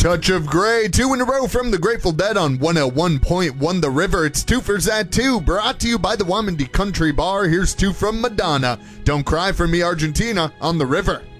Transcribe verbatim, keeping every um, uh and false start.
Touch of Grey, two in a row from the Grateful Dead on one oh one point one The River. It's two for Zat two, brought to you by the Wamandi Country Bar. Here's two from Madonna. Don't Cry for Me, Argentina, on The River.